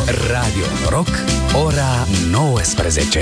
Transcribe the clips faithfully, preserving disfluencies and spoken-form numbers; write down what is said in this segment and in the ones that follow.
Radio Noroc, ora nouăsprezece.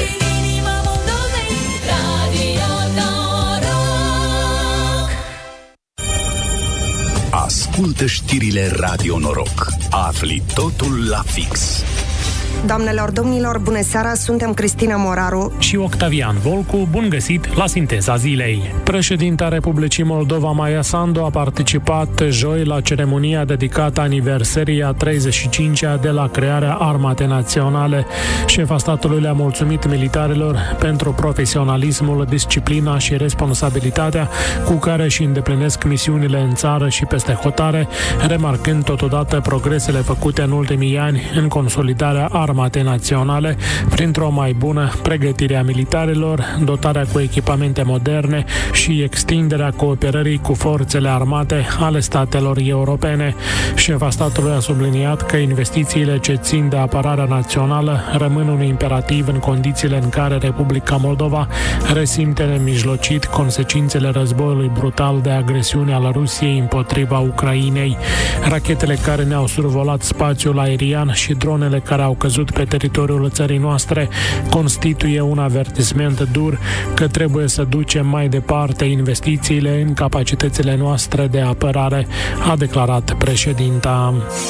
Ascultă știrile Radio Noroc. Afli totul la fix. Doamnelor, domnilor, bună seara, suntem Cristina Moraru și Octavian Volcu. Bun găsit la Sinteza Zilei. Președinta Republicii Moldova, Maia Sandu, a participat joi la ceremonia dedicată aniversării a treizeci și cincea de la crearea Armatei Naționale. Șefa statului le-a mulțumit militarilor pentru profesionalismul, disciplina și responsabilitatea cu care își îndeplinesc misiunile în țară și peste hotare, remarcând totodată progresele făcute în ultimii ani în consolidarea Armatei Naționale printr-o mai bună pregătire a militarilor, dotarea cu echipamente moderne și extinderea cooperării cu forțele armate ale statelor europene. Șefa statului a subliniat că investițiile ce țin de apărarea națională rămân un imperativ în condițiile în care Republica Moldova resimte nemijlocit consecințele războiului brutal de agresiune al Rusiei împotriva Ucrainei. Rachetele care ne-au survolat spațiul aerian și dronele care au căzut pe teritoriul țării noastre constituie un avertisment dur că trebuie să ducem mai departe investițiile în capacitățile noastre de apărare, a declarat președinta.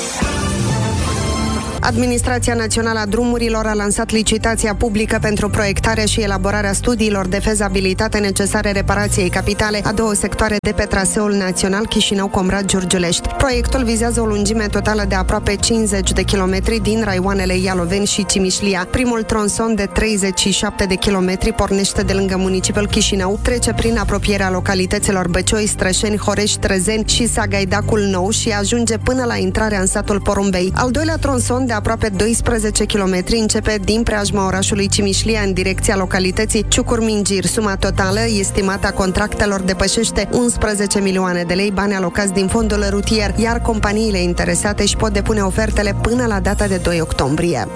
Administrația Națională a Drumurilor a lansat licitația publică pentru proiectarea și elaborarea studiilor de fezabilitate necesare reparației capitale a două sectoare de pe traseul național Chișinău-Comrat-Giurgiulești. Proiectul vizează o lungime totală de aproape cincizeci de kilometri din raioanele Ialoveni și Cimișlia. Primul tronson de treizeci și șapte de kilometri pornește de lângă municipiul Chișinău, trece prin apropierea localităților Băcioi, Strășeni, Horești, Trezeni și Sagaidacul Nou și ajunge până la intrarea în satul Porumbei. Al doilea tronson de aproape doisprezece kilometri începe din preajma orașului Cimișlia în direcția localității Ciucur-Mingir. Suma totală estimată a contractelor depășește unsprezece milioane de lei, bani alocați din fondul rutier, iar companiile interesate își pot depune ofertele până la data de doi octombrie.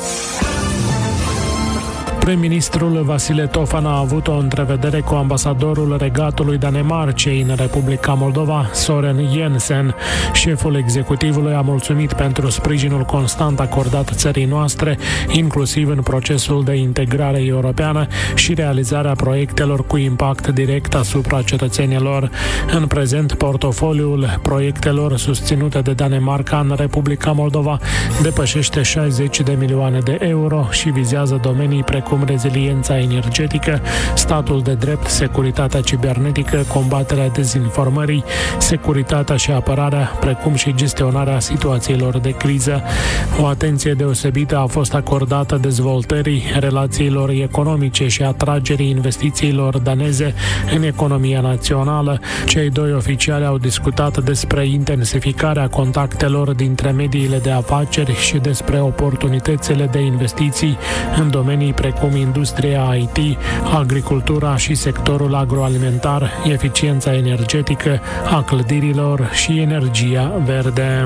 Prim-ministrul Vasile Tofan a avut o întrevedere cu ambasadorul Regatului Danemarcei în Republica Moldova, Soren Jensen. Șeful executivului a mulțumit pentru sprijinul constant acordat țării noastre, inclusiv în procesul de integrare europeană și realizarea proiectelor cu impact direct asupra cetățenilor. În prezent, portofoliul proiectelor susținute de Danemarca în Republica Moldova depășește șaizeci de milioane de euro și vizează domenii precum reziliența energetică, statul de drept, securitatea cibernetică, combaterea dezinformării, securitatea și apărarea, precum și gestionarea situațiilor de criză. O atenție deosebită a fost acordată dezvoltării relațiilor economice și atragerii investițiilor daneze în economia națională. Cei doi oficiali au discutat despre intensificarea contactelor dintre mediile de afaceri și despre oportunitățile de investiții în domenii precum industria I T, agricultura și sectorul agroalimentar, eficiența energetică a clădirilor și energia verde.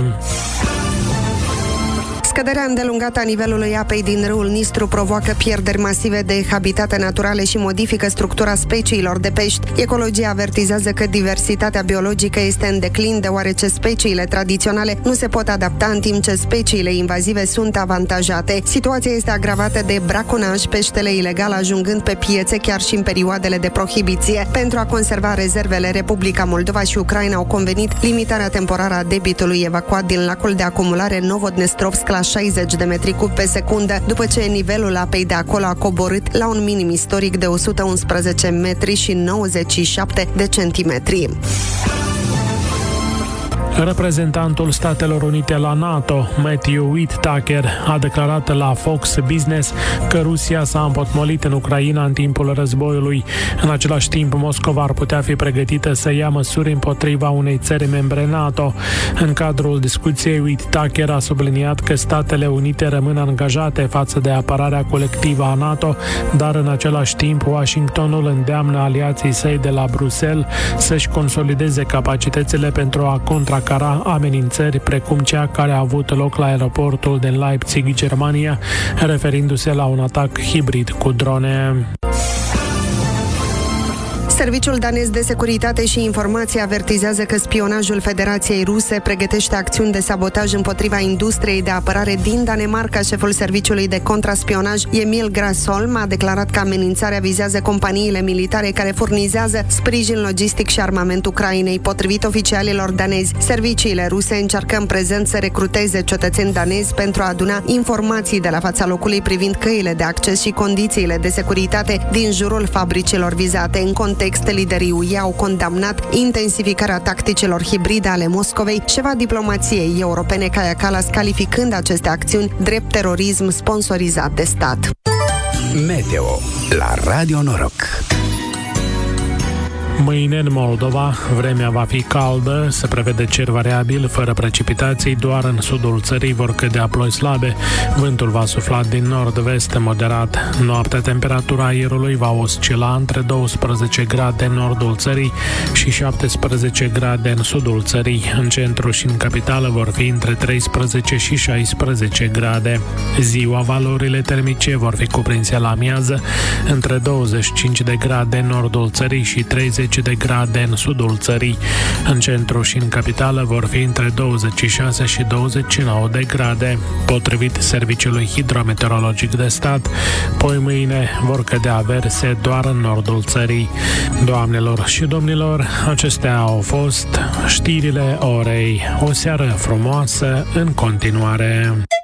Scăderea îndelungată a nivelului apei din râul Nistru provoacă pierderi masive de habitate naturale și modifică structura speciilor de pești. Ecologia avertizează că diversitatea biologică este în declin, deoarece speciile tradiționale nu se pot adapta, în timp ce speciile invazive sunt avantajate. Situația este agravată de braconaj, peștele ilegal ajungând pe piețe chiar și în perioadele de prohibiție. Pentru a conserva rezervele, Republica Moldova și Ucraina au convenit limitarea temporară a debitului evacuat din lacul de acumulare Novodnestrovsk la șaizeci de metri cub pe secundă, după ce nivelul apei de acolo a coborât la un minim istoric de o sută unsprezece metri și nouăzeci și șapte de centimetri. Reprezentantul Statelor Unite la NATO, Matthew Whitaker, a declarat la Fox Business că Rusia s-a împotmolit în Ucraina în timpul războiului. În același timp, Moscova ar putea fi pregătită să ia măsuri împotriva unei țări membre NATO. În cadrul discuției, Whitaker a subliniat că Statele Unite rămân angajate față de apărarea colectivă a NATO, dar în același timp Washingtonul îndeamnă aliații săi de la Bruxelles să-și consolideze capacitățile pentru a contracara amenințări precum cea care a avut loc la aeroportul din Leipzig, Germania, referindu-se la un atac hibrid cu drone. Serviciul danez de securitate și informație avertizează că spionajul Federației Ruse pregătește acțiuni de sabotaj împotriva industriei de apărare din Danemarca. Șeful serviciului de contraspionaj, Emil Grasholm, a declarat că amenințarea vizează companiile militare care furnizează sprijin logistic și armament Ucrainei. Potrivit oficialilor danezi, serviciile ruse încearcă în prezent să recruteze cetățeni danezi pentru a aduna informații de la fața locului privind căile de acces și condițiile de securitate din jurul fabricilor vizate. În context, liderii U E au condamnat intensificarea tacticilor hibride ale Moscovei, șefa diplomației europene Kaja Kallas calificând aceste acțiuni drept terorism sponsorizat de stat. Meteo la Radio Noroc. Mâine în Moldova, vremea va fi caldă, se prevede cer variabil, fără precipitații, doar în sudul țării vor cădea ploi slabe. Vântul va sufla din nord-vest moderat. Noaptea, temperatura aerului va oscila între douăsprezece grade în nordul țării și șaptesprezece grade în sudul țării. În centru și în capitală vor fi între treisprezece și șaisprezece grade. Ziua, valorile termice vor fi cuprinse la amiază între douăzeci și cinci de grade în nordul țării și treizeci de grade în sudul țării. În centru și în capitală vor fi între douăzeci și șase și douăzeci și nouă de grade. Potrivit Serviciului Hidrometeorologic de Stat, poi mâine vor cădea averse doar în nordul țării. Doamnelor și domnilor, acestea au fost știrile orei. O seară frumoasă în continuare.